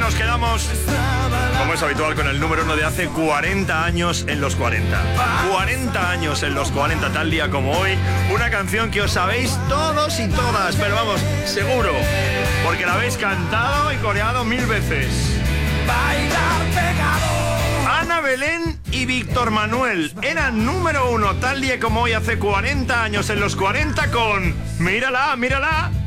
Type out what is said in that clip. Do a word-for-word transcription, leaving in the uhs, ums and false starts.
nos quedamos, como es habitual, con el número uno de hace cuarenta años en los cuarenta. cuarenta años en los cuarenta, tal día como hoy. Una canción que os sabéis todos y todas, pero vamos, seguro, porque la habéis cantado y coreado mil veces. Bailar pegado. Ana Belén y Víctor Manuel eran número uno tal día como hoy hace cuarenta años en los cuarenta con Mírala, mírala.